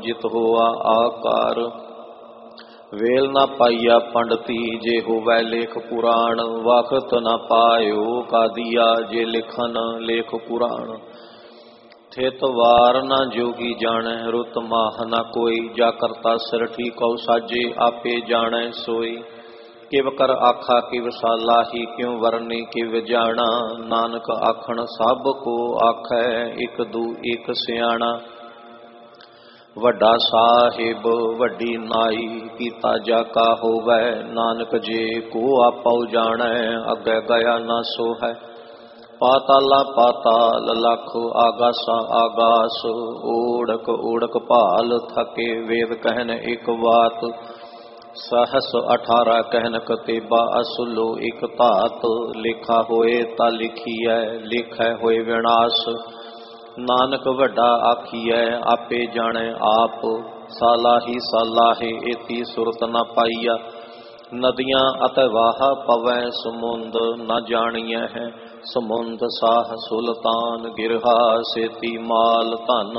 जित होआ आकार। वेल न पाइया पंडती जे होवै लेख पुराण। वखत न पायो कादिया जे लिखन लेख पुराण। थित वार न जोगी जाने रुत माह न कोई। जा करता सिर ठीकौ साजे आपे जाने सोई। किव कर आखा किव सालाही क्यों वरनी किव जाना। नानक आखण सब को आखै एक दू एक सियाणा। वड्डा साहिब वड्डी नाई कीता जाका होवै। नानक जे को आपौ जानै अगे गया न सोहै। पाताला पाताल लख आगासा आगास। ओढ़क ओढ़क भाल थके वेद कहन एक बात। सहस 18 कहन कतेबा असुलो एक धात। लेखा होए ता लिखीऐ लेखै होए विनाश। नानक वड्डा आखिऐ आपे जाने आप। सालाही सालाहे एती सुरत न पाइया। नदियां अतवाह पवै समुंद न जानिए है। समुंद साह सुल्तान गिरहा सेती माल धन।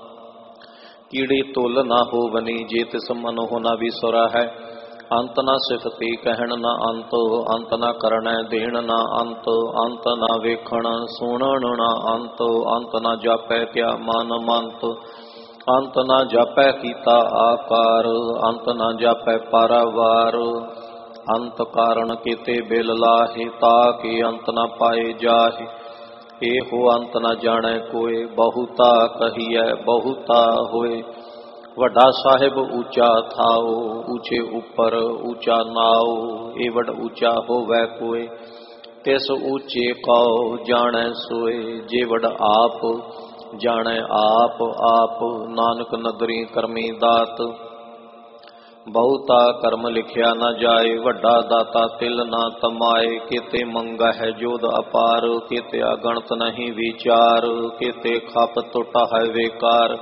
कीड़ी तुल न होवनी जे तिस मन हो न विसुरा है। अंत न सिफती कहन न अंत। अंत न करनै देण न अंत। अंत न वेखण सुणन न अंत। अंत न जापै क्या मन मंत। अंत न जापै कीता आकार। अंत न जापै पारावार। अंत कारण केते बिल लाहे ताकि अंत न पाए जाहे। एहो अंत न जाने कोय बहुता कहिए बहुता होए। वड्डा साहिब ऊंचा थाओ ऊंचे ऊपर ऊंचा नाओ। एवड ऊंचा होवै कोय तिस ऊंचे कौ जाने सोए। जेवड आप जाने आप आप। नानक नदरी करमी दात। बहुता कर्म लिखिया न जाए वड्डा दाता तिल न तमाए। केते मंगा है जोध अपार। केते अगणत नहीं विचार। केते खप टुटा है बेकार।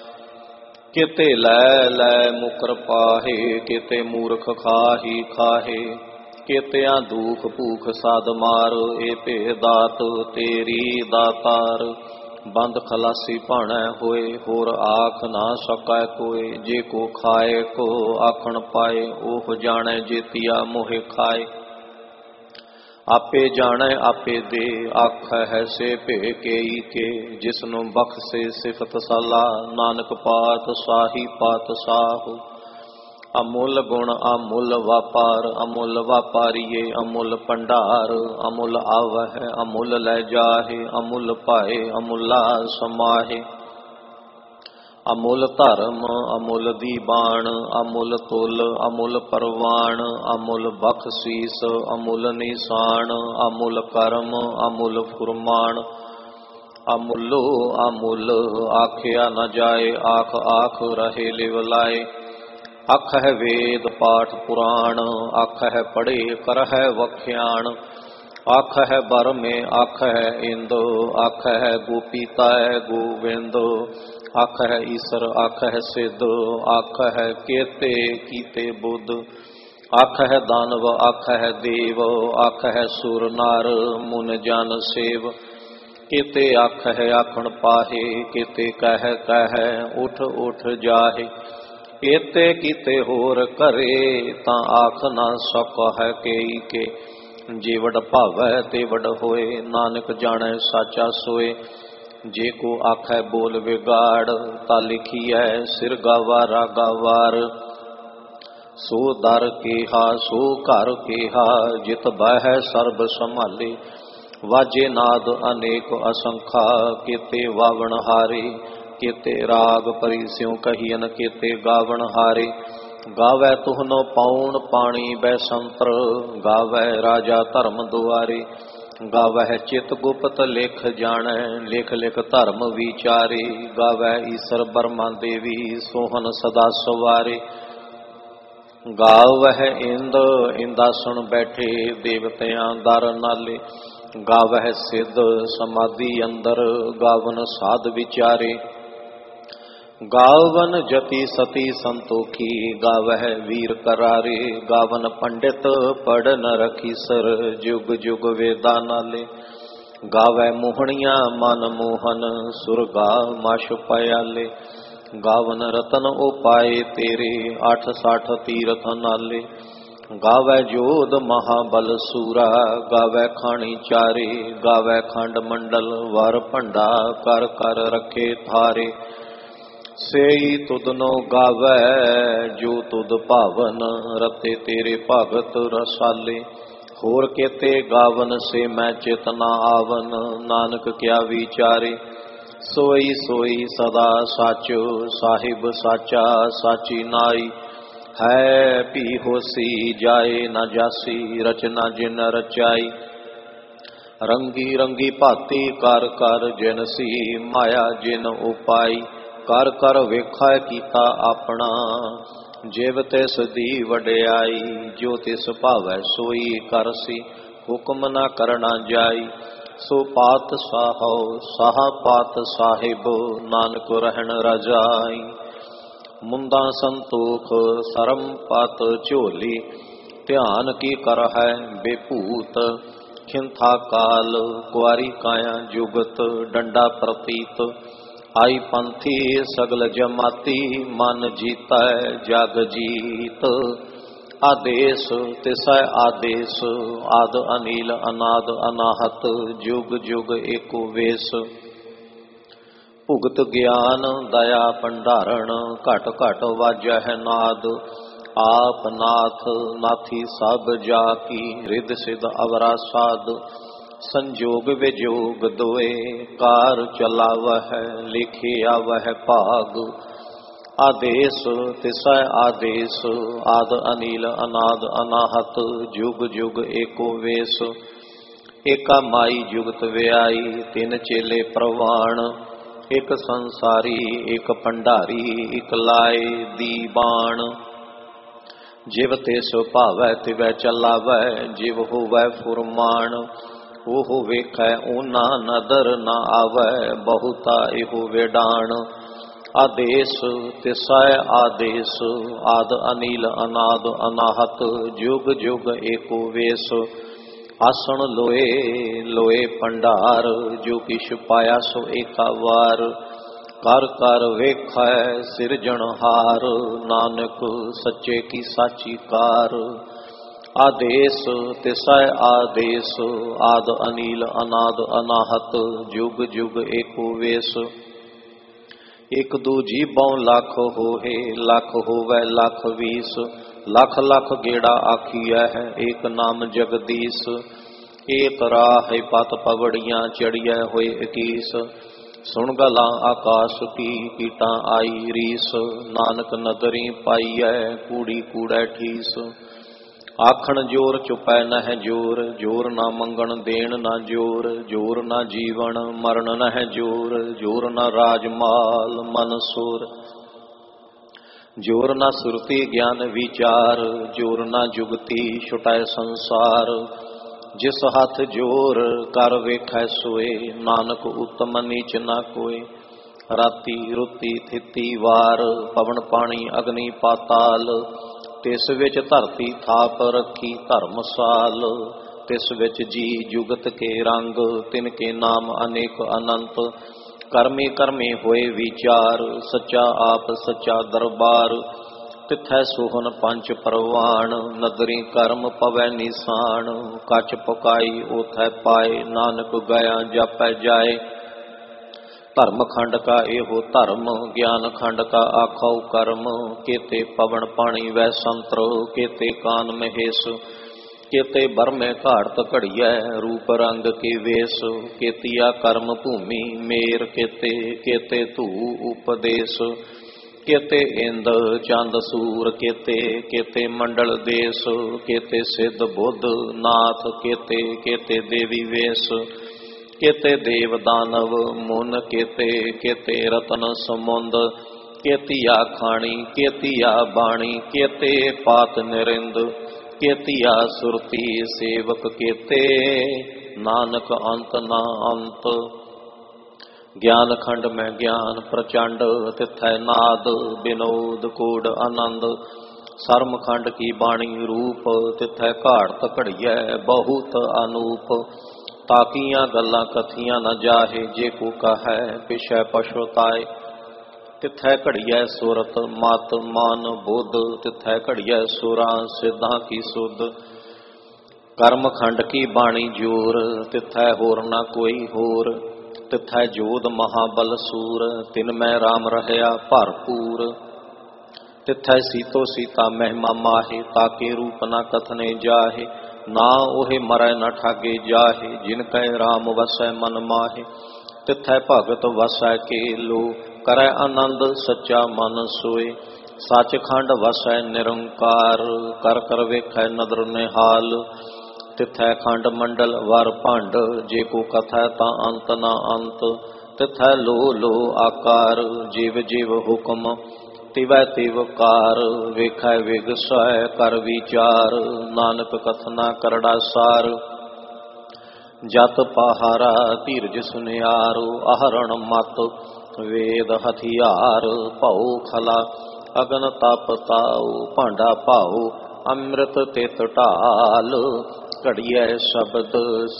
केते लै लै मुकर पाहे। केते मूर्ख खाही खाहे। केतिया दुख भूख साध मार। ए भेद दात तेरी दातार। बंद खलासी भाणै होए होर आख ना सकै कोय। जे को खाए को आखण पाए ओह जाने जेतिया मोहे खाए। आपे जाने आपे दे आख है से भे केई के। जिसनु बख्शे सिफत सला नानक पात साही पात साहु। अमुल गुण अमुल वापार। अमुल वापारिये अमुल भंडार। अमुल आवह अमुल लै जाहे। अमुल पाए अमुला समाहे। अमुल धर्म अमुल दीबान। अमुल तुल अमुल परवान। अमुल बख्शीस अमुल निशान। अमुल कर्म अमुल फुरमान। अमुलो अमुल आखिया न जाए आख आख रहे लिवलाए। अख है वेद पाठ पुराण। अख है पढ़े कर है वख्याण। अख है बर में अख है इंदो। अख है गोपीता है गोविंद। अख है ईसर अख है सिद्ध। अख है केते कीते बुद्ध। अख है दानव अख है देव। अख है सुर नार मुन जन सेव। केते अख है आखण पाहे। केते कह कह उठ उठ जाहे। केते कीते होर करे तां आख ना सक है केई के। जे वड भावै ते वड होए नानक जाने साचा सोए। जे को आखै बोल विगाड़ ता लिखिए सिर गावारा गावार। सो दर केहा सो घर केहा जित बह सर्ब संभाले। वाजे नाद अनेक असंखा केते वावण हारे। केते राग परिस्यों कहियन केते गावण हारे। गावै तुहनो पाउन पाणी बैसंत्र। गावै राजा धर्म दुआरे। गावै चित गुप्त लिख जानै लिख लिख धर्म विचारे। गावै ईसर बर्मा देवी सोहन सदा सवारे। गावह इंद इंदासन बैठे देवतियां दर नाले। गावह सिद्ध समाधि अंदर गावन साध विचारे। गावन जति सती संतोखी गावह वीर करारे। गावन पंडित पढ़न रखी सर जुग जुग वेदा नाले। गावै मोहनिया मन मोहन सुरगा माश पयाले। ਗਾਵਨ ਰਤਨ ਉਪਾਏ ਤੇਰੇ 860 ਤੀਰਥ ਨਾਲੇ। ਗਾਵੈ ਜੋਧ ਮਹਾਬਲ ਸੂਰਾ ਗਾਵੈ ਖਾਣੀ ਚਾਰੇ। ਗਾਵੈ ਖੰਡ ਮੰਡਲ ਵਰ ਭੰਡਾ ਕਰ ਕਰ ਰੱਖੇ ਥਾਰੇ। ਸੇਈ ਤੁਧਨੋ ਗਾਵੈ ਜੋ ਤੁਧ ਭਾਵਨ ਰਤੇ ਤੇਰੇ ਭਗਤ ਰਸਾਲੇ। ਹੋਰ ਕੇਤੇ ਗਾਵਨ ਸੇ ਮੈਂ ਚਿਤ ਨਾ ਆਵਨ ਨਾਨਕ ਕਿਆ ਵਿਚਾਰੇ। ਸੋਈ ਸੋਈ ਸਦਾ ਸਾਚ ਸਾਹਿਬ ਸਾਚਾ ਸਾਚੀ ਨਾਈ। ਹੈ ਭੀ ਹੋਸੀ ਜਾਏ ਨਾ ਜਾਸੀ ਰਚਨਾ ਜਿਨ ਰਚਾਈ। ਰੰਗੀ ਰੰਗੀ ਭਾਤੀ ਕਰ ਕਰ ਜਿਨ ਸੀ ਮਾਇਆ ਜਿਨ ਉਪਾਈ। ਕਰ ਕਰ ਵੇਖੈ ਕੀਤਾ ਆਪਣਾ ਜਿਵ ਤਿਸ ਦੀ ਵਡਿਆਈ। ਜੋ ਤਿਸ ਭਾਵੈ ਸੋਈ ਕਰਸੀ ਹੁਕਮ ਨਾ ਕਰਨਾ ਜਾਈ। ਸੋ ਪਾਤ ਸਾਹੋ ਸਾਹ ਪਾਤ ਸਾਹਿਬ ਨਾਨਕ ਰਹਿਣ ਰਜਾਈ। ਮੁੰਦਾ ਸੰਤੋਖ ਸਰਮ ਪਤ ਝੋਲੀ ਧਿਆਨ ਕੀ ਕਰ ਹੈ ਬੇਭੂਤ। ਖਿੰਥਾ ਕਾਲ ਕੁਆਰੀ ਕਾਇਆ ਜੁਗਤ ਡੰਡਾ ਪ੍ਰਤੀਤ। ਆਈ ਪੰਥੀ ਸਗਲ ਜਮਾਤੀ ਮਨ ਜੀਤੈ ਜਗ ਜੀਤ। ਆਦੇਸ ਤਿਸੈ ਆਦੇਸ ਆਦ ਅਨੀਲ ਅਨਾਦ ਅਨਾਹਤ ਜੁਗ ਜੁਗ ਏਕੋ ਵੇਸ। ਭੁਗਤ ਗਿਆਨ ਦਇਆ ਭੰਡਾਰਣ ਘਟ ਘਟ ਵਾਜਹਿ ਨਾਦ। ਆਪ ਨਾਥ ਨਾਥੀ ਸਭ ਜਾ ਕੀ ਰਿਦ ਸਿਧ ਅਵਰਾ ਸਾਧ। ਸੰਜੋਗ ਵਿਜੋਗ ਦੋਏ ਕਾਰ ਚਲਾਵਹਿ ਲਿਖੇ ਆਵਹਿ ਭਾਗ। ਆਦੇਸ ਤਿਸੈ ਆਦੇਸ ਆਦ ਅਨੀਲ ਅਨਾਦ ਅਨਾਹਤ ਜੁਗ ਜੁਗ ਏਕੋ ਵੇਸ। ਏਕਾ ਮਾਈ ਜੁਗਤ ਵਿਆਈ ਤਿੰਨ ਚੇਲੇ ਪ੍ਰਵਾਣ। ਇੱਕ ਸੰਸਾਰੀ ਇੱਕ ਭੰਡਾਰੀ ਇੱਕ ਲਾਏ ਦੀਬਾਨ। ਜਿਵ ਤਿਸ ਭਾਵੈ ਤਿਵੈ ਚਲਾਵੈ ਜਿਵ ਹੋਵੈ ਫੁਰਮਾਨ। ਉਹ ਵੇਖੈ ਓਨਾ ਨਦਰ ਨਾ ਆਵੈ ਬਹੁਤਾ ਇਹੋ ਵੇਡਾਣ। ਆਦੇਸ ਤਿਸੈ ਆਦੇਸ ਆਦ ਅਨੀਲ ਅਨਾਦ ਅਨਾਹਤ ਜੁਗ ਜੁਗ ਏਕੋ ਵੇਸ। ਆਸਣ ਲੋਏ ਲੋਏ ਭੰਡਾਰ ਜੋ ਕਿਛ ਪਾਇਆ ਸੋ ਏਕਾ ਵਾਰ। ਕਰ ਕਰ ਵੇਖੈ ਸਿਰਜਣਹਾਰ ਨਾਨਕ ਸੱਚੇ ਕੀ ਸਾਚੀ ਕਾਰ। ਆਦੇਸ ਤਿਸੈ ਆਦੇਸ ਆਦ ਅਨੀਲ ਅਨਾਦ ਅਨਾਹਤ ਜੁਗ ਜੁਗ ਏਕੋ ਵੇਸ। ਇਕ ਦੂਜੀ ਬਹੁ ਲੱਖ ਹੋਏ ਲੱਖ ਹੋਵੈ ਲੱਖ ਵੀਸ। ਲੱਖ ਲੱਖ ਗੇੜਾ ਆਖੀਐ ਹੈ ਏਕ ਨਾਮ ਜਗਦੀਸ਼। ਏਕ ਰਾਹ ਪਤ ਪਵੜੀਆਂ ਚੜੀਐ ਹੋਏ ਇਕੀਸ। ਸੁਣ ਗਲਾਂ ਆਕਾਸ਼ ਕੀ ਕੀਟਾਂ ਆਈ ਰੀਸ। ਨਾਨਕ ਨਦਰੀ ਪਾਈਐ ਕੂੜੀ ਕੂੜੈ ਠੀਸ। ਆਖਣ ਜੋਰ ਚੁਪੈ ਨਹਿ ਜੋਰ ਜੋਰ ਨਾ ਮੰਗਣ ਦੇਣ ਨਾ ਜੋਰ। ਜੋਰ ਨਾ ਜੀਵਨ ਮਰਨ ਨਹਿ ਜੋਰ ਜੋਰ ਨਾ ਰਾਜ ਮਾਲ ਮਨ ਸੋਰ। ਜੋਰ ਨਾ ਸੁਰਤੀ ਗਿਆਨ ਵਿਚਾਰ ਜੋਰ ਨਾ ਜੁਗਤੀ ਛੁਟੈ ਸੰਸਾਰ। ਜਿਸ ਹੱਥ ਜੋਰ ਕਰ ਵੇਖੈ ਸੋਏ ਨਾਨਕ ਉਤਮ ਨੀਚ ਨਾ ਕੋਏ। ਰਾਤੀ ਰੁੱਤੀ ਥਿਤੀ ਵਾਰ ਪਵਨ ਪਾਣੀ ਅਗਨੀ ਪਾਤਾਲ। ਤਿਸ ਵਿੱਚ ਧਰਤੀ ਥਾਪ ਰੱਖੀ ਧਰਮਸਾਲ। ਤਿਸ ਵਿੱਚ ਜੀ ਜੁਗਤ ਕੇ ਰੰਗ ਤਿਨ ਕੇ ਨਾਮ ਅਨੇਕ ਅਨੰਤ। ਕਰਮੇ ਕਰਮੇ ਹੋਏ ਵਿਚਾਰ ਸੱਚਾ ਆਪ ਸੱਚਾ ਦਰਬਾਰ। ਤਿਥੈ ਸੋਹਨ ਪੰਚ ਪਰਵਾਣ ਨਦਰੀ ਕਰਮ ਪਵੈ ਨਿਸ਼ਾਨ। ਕੱਚ ਪਕਾਈ ਉਥੈ ਪਾਏ ਨਾਨਕ ਗਿਆ ਜਾਪੈ ਜਾਏ। ਧਰਮ ਖੰਡ ਕਾ ਇਹੋ ਧਰਮ ਗਿਆਨ ਖੰਡ ਕਾ ਆਖੋ ਕਰਮ। ਕੇਤੇ ਪਵਨ ਪਾਣੀ ਵੈ ਸੰਤਰ ਕੇਤੇ ਕਾਨ ਮਹੇਸ਼। ਕੇਤੇ ਬਰਮੇ ਘਾੜਤ ਘੜੀਐ ਰੂਪ ਰੰਗ ਕੇ ਵੇਸ। ਕੇਤੀਆ ਕਰਮ ਭੂਮੀ ਮੇਰ ਕੇਤੇ ਕੇਤੇ ਧੂ ਉਪਦੇਸ਼। ਕੇਤੇ ਇੰਦ ਚੰਦ ਸੂਰ ਕੇਤੇ ਕੇਤੇ ਮੰਡਲ ਦੇਸ। ਕੇਤੇ ਸਿੱਧ ਬੁੱਧ ਨਾਥ ਕੇਤੇ ਕੇਤੇ ਦੇਵੀ ਵੇਸ। ਕੇਤੇ ਦੇਵ ਦਾਨਵ ਮੁਨ ਕੇਤੇ ਕੇਤੇ ਰਤਨ ਸਮੁੰਦ। ਕੇਤੀਆ ਖਾਣੀ ਕੇਤੀਆ ਬਾਣੀ ਕੇਤੇ ਪਾਤ ਨਿਰਿੰਦ। ਕੇਤੀਆ ਸੁਰਤੀ ਸੇਵਕ ਕੇਤੇ ਨਾਨਕ ਅੰਤ ਨਾ ਅੰਤ। ਗਿਆਨ ਖੰਡ ਮੈਂ ਗਿਆਨ ਪ੍ਰਚੰਡ ਤਿਥੈ ਨਾਦ ਬਿਨੋਦ ਕੋਡ ਆਨੰਦ। ਸਰਮ ਖੰਡ ਕੀ ਬਾਣੀ ਰੂਪ ਤਿਥੈ ਘਾੜਤ ਘੜੀਐ ਬਹੁਤ ਅਨੂਪ। ਤਾਕੀਆਂ ਗੱਲਾਂ ਕਥੀਆਂ ਨ ਜਾਹੇ ਜੇ ਕੋ ਕਹੈ ਪਿਛੈ ਪਛੁਤਾਏ। ਤਿਥੈ ਘੜੀਐ ਸੁਰਤ ਮਤ ਮਨ ਬੁੱਧ, ਤਿਥੈ ਘੜੀਐ ਸੁਰਾਂ ਸਿੱਧਾਂ ਕੀ ਸੁਧ। ਕਰਮ ਖੰਡ ਕੀ ਬਾਣੀ ਜੋਰ, ਤਿਥੈ ਹੋਰ ਨਾ ਕੋਈ ਹੋਰ। ਤਿਥੈ ਜੋਧ ਮਹਾਬਲ ਸੂਰ, ਤਿਨ ਮੈਂ ਰਾਮ ਰਹਿਆ ਭਰਪੂਰ। ਤਿਥੈ ਸੀਤੋ ਸੀਤਾ ਮਹਿਮਾ ਮਾਹੇ, ਤਾਕੇ ਰੂਪ ਨਾ ਕਥਨੇ ਜਾਹੇ। ਨਾ ਉਹੇ ਮਰੈ ਨਾ ਠਾਗੇ ਜਾਹੇ, ਜਿਨ ਕੈ ਰਾਮ ਵਸੈ ਮਨ ਮਾਹੇ। ਤਿਥੈ ਭਗਤ ਵਸੈ ਕੇਲੋ, ਕਰੈ ਆਨੰਦ ਸੱਚਾ ਮਨ ਸੋਏ। ਸੱਚਖੰਡ ਵਸੈ ਨਿਰੰਕਾਰ, ਕਰ ਕਰ ਵੇਖੈ ਨਦਰ ਨਿਹਾਲ। ਤਿਥੈ ਖੰਡ ਮੰਡਲ ਵਰ ਭੰਡ, ਜੇ ਕੋ ਕਥੈ ਤਾਂ ਅੰਤ ਨਾ ਅੰਤ। ਤਿਥੈ ਲੋ ਲੋ ਆਕਾਰ, ਜਿਵ ਜਿਵ ਹੁਕਮ ਤਿਵੈ ਤਿਵ ਕਾਰ। ਵੇਖੈ ਵਿਗਸੈ ਕਰ ਵਿਚਾਰ, ਨਾਨਕ ਕਥਨਾ ਕਰੜਾ ਸਾਰ। ਜਤ ਪਹਾਰਾ ਧੀਰਜ ਸੁਨਿਆਰੋ, ਆਹਰਣ ਮਤ ਵੇਦ ਹਥਿਆਰ। ਭਉ ਖਲਾ ਅਗਨ ਤਪ ਤਾਉ, ਭਾਂਡਾ ਭਾਉ ਅੰਮ੍ਰਿਤ ਤਿਤ ਢਾਲ। ਘੜੀਐ ਸ਼ਬਦ